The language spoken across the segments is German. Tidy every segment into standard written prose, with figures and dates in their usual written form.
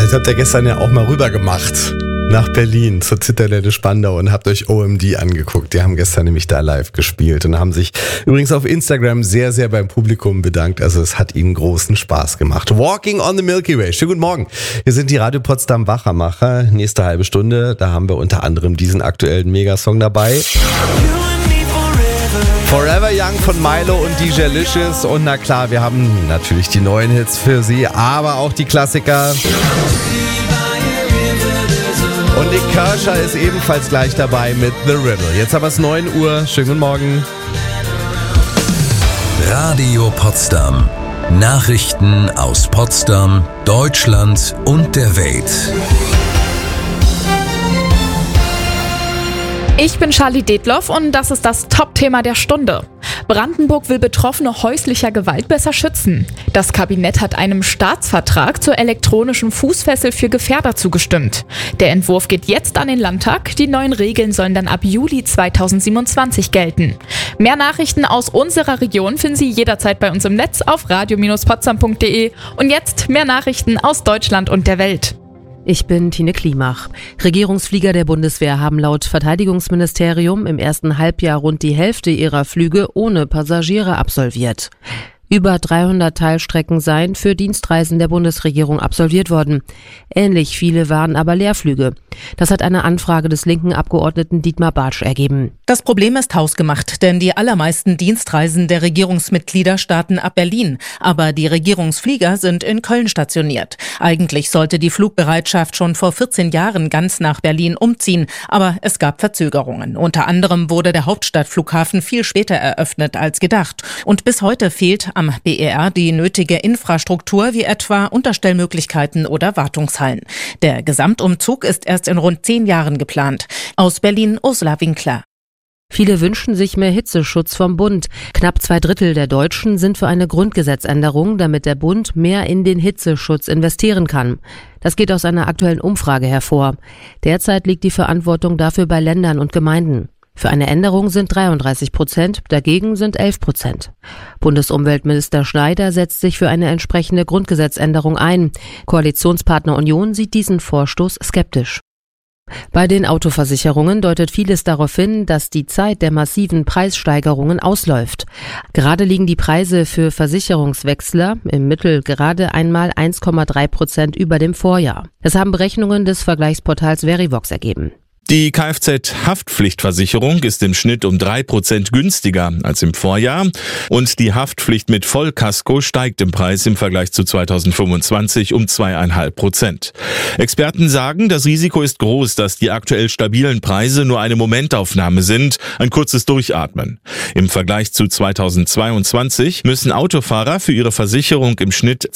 Das habt ihr gestern ja auch mal rüber gemacht. Nach Berlin zur Zitadelle Spandau und habt euch OMD angeguckt. Die haben gestern nämlich da live gespielt und haben sich übrigens auf Instagram sehr, sehr beim Publikum bedankt. Also es hat ihnen großen Spaß gemacht. Walking on the Milky Way. Schönen guten Morgen. Hier sind die Radio Potsdam Wachermacher. Nächste halbe Stunde, da haben wir unter anderem diesen aktuellen Megasong dabei. Forever Young von Milo und DJ Licious. Und na klar, wir haben natürlich die neuen Hits für Sie, aber auch die Klassiker. Und Nick Kershaw ist ebenfalls gleich dabei mit The Riddle. Jetzt aber es 9 Uhr. Schönen guten Morgen. Radio Potsdam. Nachrichten aus Potsdam, Deutschland und der Welt. Ich bin Charlie Detloff und das ist das Top-Thema der Stunde. Brandenburg will Betroffene häuslicher Gewalt besser schützen. Das Kabinett hat einem Staatsvertrag zur elektronischen Fußfessel für Gefährder zugestimmt. Der Entwurf geht jetzt an den Landtag. Die neuen Regeln sollen dann ab Juli 2027 gelten. Mehr Nachrichten aus unserer Region finden Sie jederzeit bei uns im Netz auf radio-potsdam.de. Und jetzt mehr Nachrichten aus Deutschland und der Welt. Ich bin Tine Klimach. Regierungsflieger der Bundeswehr haben laut Verteidigungsministerium im ersten Halbjahr rund die Hälfte ihrer Flüge ohne Passagiere absolviert. Über 300 Teilstrecken seien für Dienstreisen der Bundesregierung absolviert worden. Ähnlich viele waren aber Leerflüge. Das hat eine Anfrage des linken Abgeordneten Dietmar Bartsch ergeben. Das Problem ist hausgemacht, denn die allermeisten Dienstreisen der Regierungsmitglieder starten ab Berlin. Aber die Regierungsflieger sind in Köln stationiert. Eigentlich sollte die Flugbereitschaft schon vor 14 Jahren ganz nach Berlin umziehen. Aber es gab Verzögerungen. Unter anderem wurde der Hauptstadtflughafen viel später eröffnet als gedacht. Und bis heute fehlt am BER die nötige Infrastruktur wie etwa Unterstellmöglichkeiten oder Wartungshallen. Der Gesamtumzug ist erst in rund 10 Jahren geplant. Aus Berlin Ursula Winkler. Viele wünschen sich mehr Hitzeschutz vom Bund. Knapp 2/3 der Deutschen sind für eine Grundgesetzänderung, damit der Bund mehr in den Hitzeschutz investieren kann. Das geht aus einer aktuellen Umfrage hervor. Derzeit liegt die Verantwortung dafür bei Ländern und Gemeinden. Für eine Änderung sind 33%, dagegen sind 11%. Bundesumweltminister Schneider setzt sich für eine entsprechende Grundgesetzänderung ein. Koalitionspartner Union sieht diesen Vorstoß skeptisch. Bei den Autoversicherungen deutet vieles darauf hin, dass die Zeit der massiven Preissteigerungen ausläuft. Gerade liegen die Preise für Versicherungswechsler im Mittel gerade einmal 1,3% über dem Vorjahr. Das haben Berechnungen des Vergleichsportals Verivox ergeben. Die Kfz-Haftpflichtversicherung ist im Schnitt um 3% günstiger als im Vorjahr und die Haftpflicht mit Vollkasko steigt im Preis im Vergleich zu 2025 um 2,5%. Experten sagen, das Risiko ist groß, dass die aktuell stabilen Preise nur eine Momentaufnahme sind, ein kurzes Durchatmen. Im Vergleich zu 2022 müssen Autofahrer für ihre Versicherung im Schnitt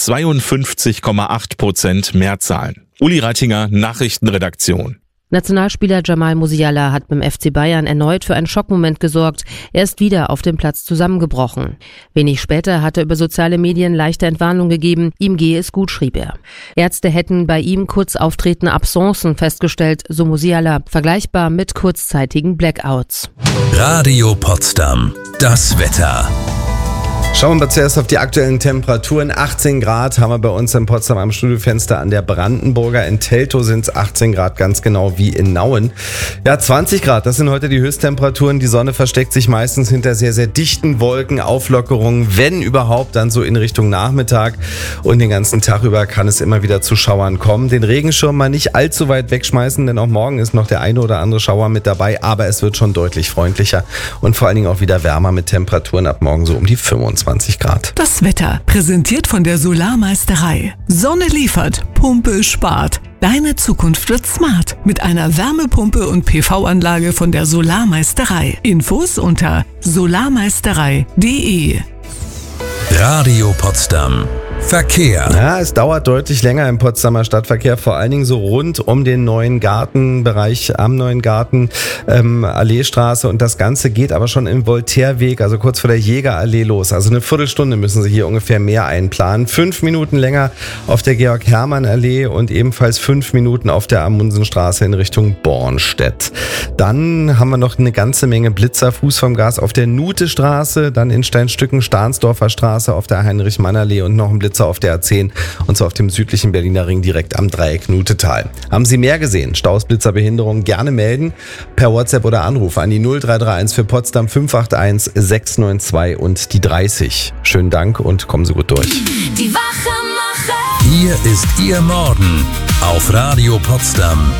52,8% mehr zahlen. Uli Reitinger, Nachrichtenredaktion. Nationalspieler Jamal Musiala hat beim FC Bayern erneut für einen Schockmoment gesorgt. Er ist wieder auf dem Platz zusammengebrochen. Wenig später hat er über soziale Medien leichte Entwarnung gegeben. Ihm gehe es gut, schrieb er. Ärzte hätten bei ihm kurz auftretende Absenzen festgestellt, so Musiala, vergleichbar mit kurzzeitigen Blackouts. Radio Potsdam. Das Wetter. Schauen wir zuerst auf die aktuellen Temperaturen. 18 Grad haben wir bei uns in Potsdam am Studiofenster an der Brandenburger. In Teltow sind es 18 Grad, ganz genau wie in Nauen. Ja, 20 Grad, das sind heute die Höchsttemperaturen. Die Sonne versteckt sich meistens hinter sehr, sehr dichten Wolken, Auflockerungen, wenn überhaupt, dann so in Richtung Nachmittag. Und den ganzen Tag über kann es immer wieder zu Schauern kommen. Den Regenschirm mal nicht allzu weit wegschmeißen, denn auch morgen ist noch der eine oder andere Schauer mit dabei. Aber es wird schon deutlich freundlicher und vor allen Dingen auch wieder wärmer mit Temperaturen ab morgen so um die 25 Grad. Das Wetter präsentiert von der Solarmeisterei. Sonne liefert, Pumpe spart. Deine Zukunft wird smart mit einer Wärmepumpe und PV-Anlage von der Solarmeisterei. Infos unter solarmeisterei.de. Radio Potsdam. Verkehr. Ja, es dauert deutlich länger im Potsdamer Stadtverkehr, vor allen Dingen so rund um den neuen Gartenbereich, am neuen Garten, Alleestraße, und das Ganze geht aber schon im Voltaireweg, also kurz vor der Jägerallee los. Also eine Viertelstunde müssen Sie hier ungefähr mehr einplanen. 5 Minuten länger auf der Georg-Hermann-Allee und ebenfalls 5 Minuten auf der Amundsenstraße in Richtung Bornstedt. Dann haben wir noch eine ganze Menge Blitzer, Fuß vom Gas auf der Nutestraße, dann in Steinstücken Stahnsdorfer Straße auf der Heinrich-Mann-Allee und noch ein Blitzer Stürze auf der A10 und zwar auf dem südlichen Berliner Ring direkt am Dreieck Nutetal. Haben Sie mehr gesehen? Staus, Blitzer, Behinderung gerne melden per WhatsApp oder Anruf an die 0331 für Potsdam 581 692 und die 30. Schönen Dank und kommen Sie gut durch. Die Wachmacher. Hier ist Ihr Morgen auf Radio Potsdam.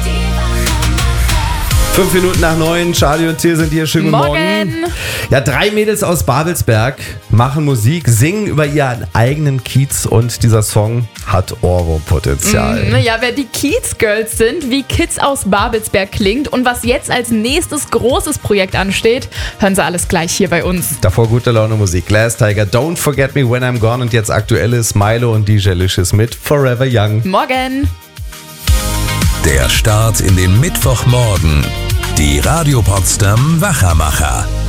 5 Minuten nach 9, Charlie und Till sind hier. Schönen guten Morgen. Ja, 3 Mädels aus Babelsberg machen Musik, singen über ihren eigenen Kiez und dieser Song hat Ohrwurmpotenzial. Ja, wer die Kiez-Girls sind, wie Kids aus Babelsberg klingt und was jetzt als nächstes großes Projekt ansteht, hören Sie alles gleich hier bei uns. Davor gute Laune Musik. Glass Tiger, Don't Forget Me When I'm Gone und jetzt aktuelles Milo und DJ Licious mit Forever Young. Morgen. Der Start in den Mittwochmorgen. Die Radio Potsdam Wachermacher.